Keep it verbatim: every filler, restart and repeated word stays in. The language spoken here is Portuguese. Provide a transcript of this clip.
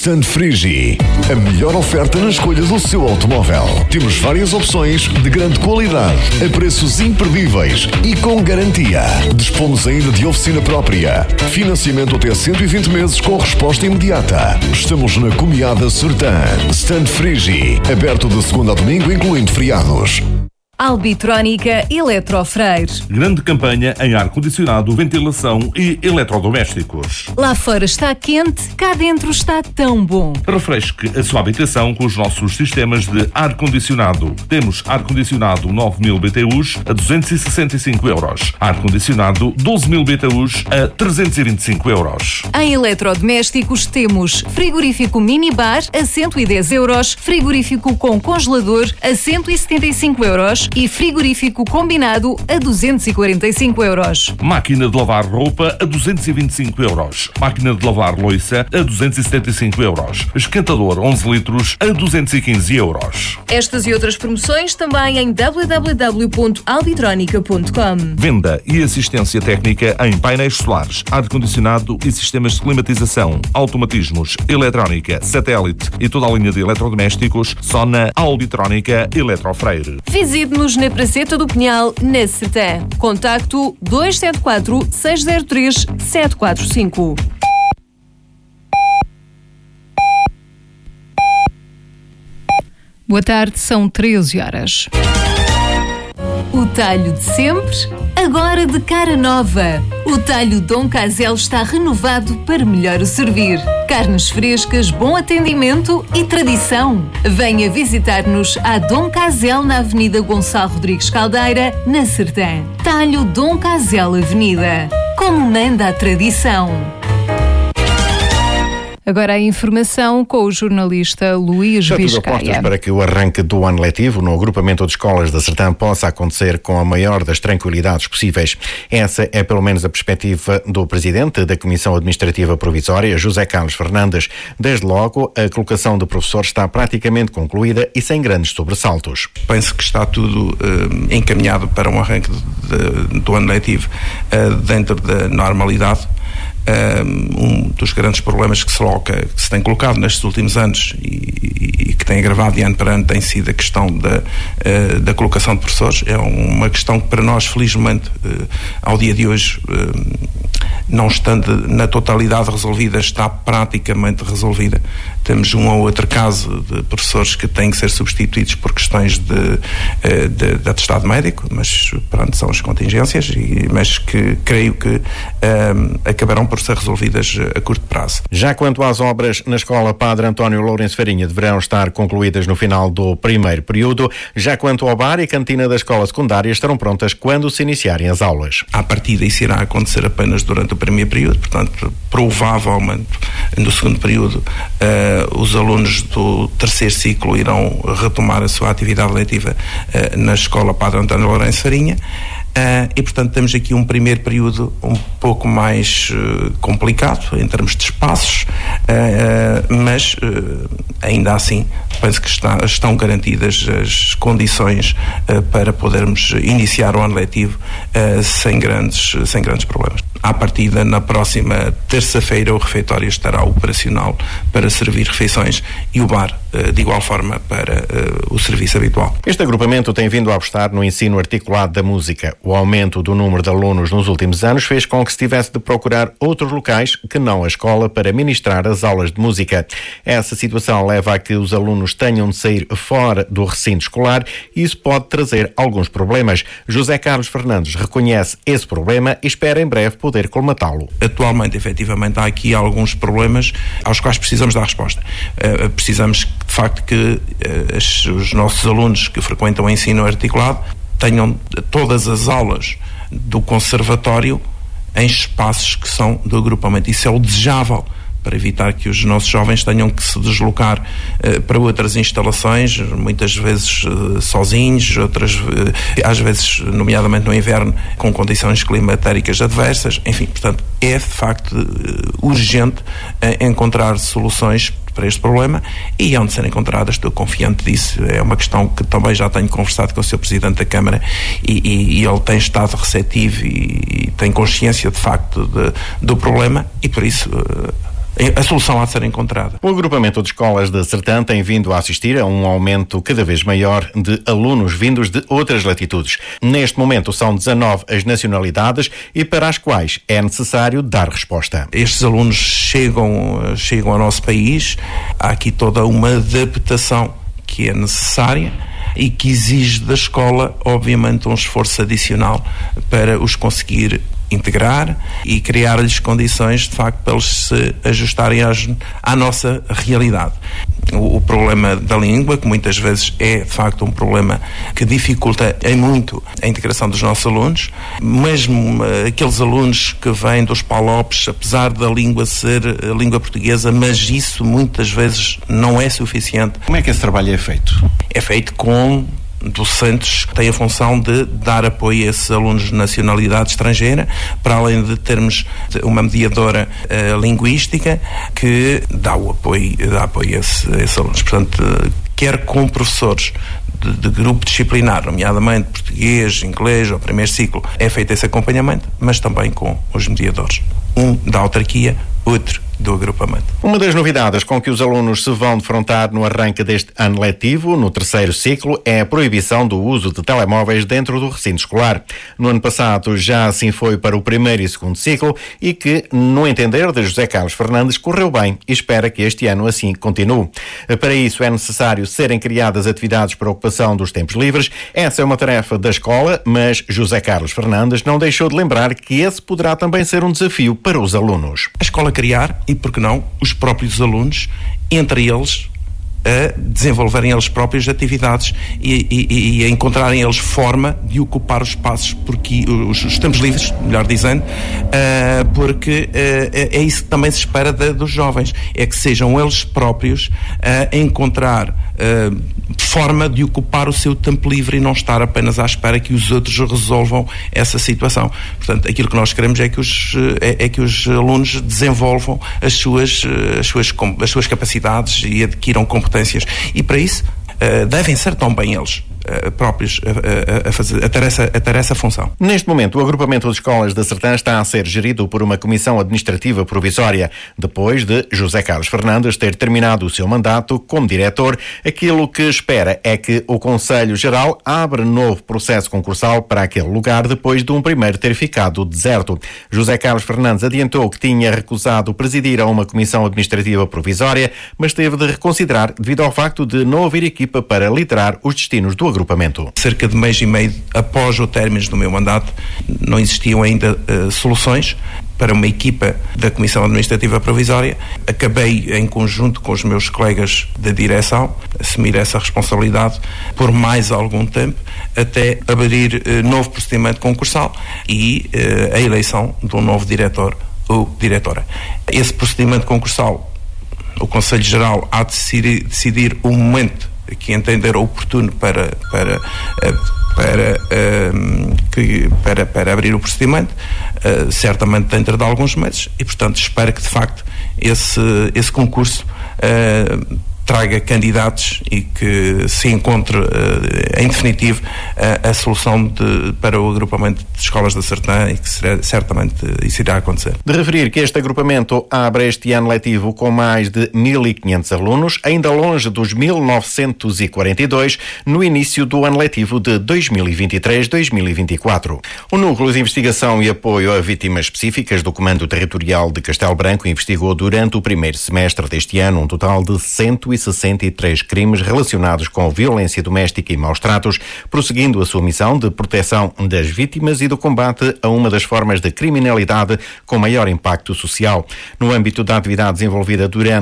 Stand Frigi, a melhor oferta na escolha do seu automóvel. Temos várias opções de grande qualidade, a preços imperdíveis e com garantia. Dispomos ainda de oficina própria. Financiamento até cento e vinte meses com resposta imediata. Estamos na Comiada Sertã. Stand Frigi, aberto de segunda a domingo, incluindo feriados. Albitrónica Eletrofreire. Grande campanha em ar-condicionado, ventilação e eletrodomésticos. Lá fora está quente, cá dentro está tão bom. Refresque a sua habitação com os nossos sistemas de ar-condicionado. Temos ar-condicionado nove mil B T Us a duzentos e sessenta e cinco euros. Ar-condicionado doze mil B T Us a trezentos e vinte e cinco euros. Em eletrodomésticos temos frigorífico minibar a cento e dez euros, frigorífico com congelador a cento e setenta e cinco euros e frigorífico combinado a duzentos e quarenta e cinco euros. Máquina de lavar roupa a duzentos e vinte e cinco euros. Máquina de lavar louça a duzentos e setenta e cinco euros. Esquentador onze litros a duzentos e quinze euros. Estas e outras promoções também em w w w ponto albitronica ponto com. Venda e assistência técnica em painéis solares, ar-condicionado e sistemas de climatização, automatismos, eletrónica, satélite e toda a linha de eletrodomésticos só na Albitrónica Eletrofreire. Visite-nos na Praceta do Pinhal, na Sertã. Contacto dois sete quatro, seis zero três, sete quatro cinco. Boa tarde, são treze horas. O talho de sempre, agora de cara nova. O talho Dom Casel está renovado para melhor o servir. Carnes frescas, bom atendimento e tradição. Venha visitar-nos à Dom Casel na Avenida Gonçalo Rodrigues Caldeira, na Sertã. Talho Dom Casel Avenida. Como manda a tradição. Agora a informação com o jornalista Luís Já tudo Biscaia. apostas para que o arranque do ano letivo no agrupamento de escolas da Sertã possa acontecer com a maior das tranquilidades possíveis. Essa é pelo menos a perspectiva do presidente da Comissão Administrativa Provisória, José Carlos Fernandes. Desde logo, a colocação de professores está praticamente concluída e sem grandes sobressaltos. Penso que está tudo uh, encaminhado para um arranque de, de, do ano letivo uh, dentro da normalidade. Um dos grandes problemas que se, coloca, que se tem colocado nestes últimos anos e, e que tem agravado de ano para ano tem sido a questão da, uh, da colocação de professores. É uma questão que para nós, felizmente, uh, ao dia de hoje, uh, não estando na totalidade resolvida, está praticamente resolvida. Temos um ou outro caso de professores que têm que ser substituídos por questões de, uh, de, de atestado médico, mas pronto, são as contingências, e, mas que creio que uh, acabarão por ser resolvidas a curto prazo. Já quanto às obras na Escola Padre António Lourenço Farinha, deverão estar concluídas no final do primeiro período. Já quanto ao bar e cantina da escola secundária, estarão prontas quando se iniciarem as aulas. À partida, isso irá acontecer apenas durante o primeiro período, portanto, provavelmente no segundo período uh, os alunos do terceiro ciclo irão retomar a sua atividade letiva uh, na Escola Padre António Lourenço Farinha. Uh, e, portanto, temos aqui um primeiro período um pouco mais uh, complicado em termos de espaços, uh, uh, mas uh, ainda assim penso que está, estão garantidas as condições uh, para podermos iniciar o ano letivo uh, sem grandes, sem grandes problemas. À partida, na próxima terça-feira, o refeitório estará operacional para servir refeições e o bar, uh, de igual forma, para uh, o serviço habitual. Este agrupamento tem vindo a apostar no ensino articulado da música. O aumento do número de alunos nos últimos anos fez com que se tivesse de procurar outros locais que não a escola para ministrar as aulas de música. Essa situação leva a que os alunos tenham de sair fora do recinto escolar e isso pode trazer alguns problemas. José Carlos Fernandes reconhece esse problema e espera em breve poder colmatá-lo. Atualmente, efetivamente, há aqui alguns problemas aos quais precisamos dar resposta. Uh, precisamos, de facto, que uh, os nossos alunos que frequentam o ensino articulado tenham todas as aulas do conservatório em espaços que são do agrupamento. Isso é o desejável, para evitar que os nossos jovens tenham que se deslocar uh, para outras instalações, muitas vezes uh, sozinhos, outras uh, às vezes, nomeadamente no inverno, com condições climatéricas adversas. Enfim, portanto, é de facto uh, urgente uh, encontrar soluções para este problema e hão de ser encontradas, estou confiante disso. É uma questão que também já tenho conversado com o senhor Presidente da Câmara e, e, e ele tem estado receptivo e, e tem consciência de facto de, do problema e por isso uh, a solução há de ser encontrada. O agrupamento de escolas de Sertã tem vindo a assistir a um aumento cada vez maior de alunos vindos de outras latitudes. Neste momento são dezanove as nacionalidades e para as quais é necessário dar resposta. Estes alunos chegam, chegam ao nosso país, há aqui toda uma adaptação que é necessária e que exige da escola, obviamente, um esforço adicional para os conseguir integrar e criar-lhes condições, de facto, para eles se ajustarem às, à nossa realidade. O, o problema da língua, que muitas vezes é, de facto, um problema que dificulta em muito a integração dos nossos alunos, mesmo uh, aqueles alunos que vêm dos PALOPs, apesar da língua ser a língua portuguesa, mas isso muitas vezes não é suficiente. Como é que esse trabalho é feito? É feito com docentes que têm a função de dar apoio a esses alunos de nacionalidade estrangeira, para além de termos uma mediadora uh, linguística que dá o apoio, dá apoio a, esse, a esses alunos. Portanto, uh, quer com professores de, de grupo disciplinar, nomeadamente português, inglês ou primeiro ciclo, é feito esse acompanhamento, mas também com os mediadores. Um da autarquia, outro do agrupamento. Uma das novidades com que os alunos se vão defrontar no arranque deste ano letivo, no terceiro ciclo, é a proibição do uso de telemóveis dentro do recinto escolar. No ano passado já assim foi para o primeiro e segundo ciclo e que, no entender de José Carlos Fernandes, correu bem e espera que este ano assim continue. Para isso é necessário serem criadas atividades para a ocupação dos tempos livres. Essa é uma tarefa da escola, mas José Carlos Fernandes não deixou de lembrar que esse poderá também ser um desafio para os alunos. A escola criar e, por que não, os próprios alunos, entre eles, a desenvolverem eles próprios atividades e, e, e a encontrarem eles forma de ocupar os espaços, porque os, os tempos livres, melhor dizendo, uh, porque uh, é isso que também se espera de, dos jovens, é que sejam eles próprios a encontrar uh, forma de ocupar o seu tempo livre e não estar apenas à espera que os outros resolvam essa situação. Portanto, aquilo que nós queremos é que os, é, é que os alunos desenvolvam as suas, as suas, as suas capacidades e adquiram competências. E para isso uh, devem ser também eles uh, próprios a, a, a, fazer, a, ter essa, a ter essa função. Neste momento, o agrupamento de escolas da Sertã está a ser gerido por uma comissão administrativa provisória, depois de José Carlos Fernandes ter terminado o seu mandato como diretor. Aquilo que espera é que o Conselho Geral abra novo processo concursal para aquele lugar depois de um primeiro ter ficado deserto. José Carlos Fernandes adiantou que tinha recusado presidir a uma comissão administrativa provisória, mas teve de reconsiderar devido ao facto de não haver equipa para liderar os destinos do agrupamento. Cerca de mês e meio após o término do meu mandato, não existiam ainda uh, soluções para uma equipa da Comissão Administrativa Provisória. Acabei, em conjunto com os meus colegas da direção, assumir essa responsabilidade por mais algum tempo, até abrir uh, novo procedimento concursal e uh, a eleição de um novo diretor ou diretora. Esse procedimento concursal, o Conselho Geral há de decidir, decidir o momento que entender oportuno para, para, para, para, para, para abrir o procedimento, certamente dentro de alguns meses, e portanto espero que de facto esse, esse concurso traga candidatos e que se encontre uh, em definitivo uh, a solução de, para o agrupamento de escolas da Sertã, e que será, certamente isso irá acontecer. De referir que este agrupamento abre este ano letivo com mais de mil e quinhentos alunos, ainda longe dos mil novecentos e quarenta e dois no início do ano letivo de dois mil e vinte e três a dois mil e vinte e quatro. O Núcleo de Investigação e Apoio a Vítimas Específicas do Comando Territorial de Castelo Branco investigou durante o primeiro semestre deste ano um total de cento e sessenta e três crimes relacionados com violência doméstica e maus-tratos, prosseguindo a sua missão de proteção das vítimas e do combate a uma das formas de criminalidade com maior impacto social. No âmbito da atividade desenvolvida durante